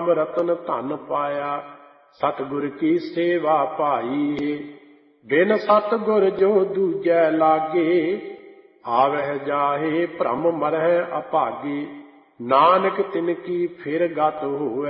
ਨਾਮ ਰਤਨ ਧਨ ਪਾਇਆ। ਸਤਿਗੁਰ ਕੀ ਸੇਵਾ ਭਾਈ, ਬਿਨ ਸਤਿਗੁਰ ਜੋ ਦੂਜੈ ਲਾਗੇ। ਆਵਹਿ ਜਾਹੇ ਭ੍ਰਮ ਮਰਹਿ ਅਭਾਗੀ, ਨਾਨਕ ਤਿਨ ਕੀ ਫਿਰ ਗਤ ਹੋਵੈ।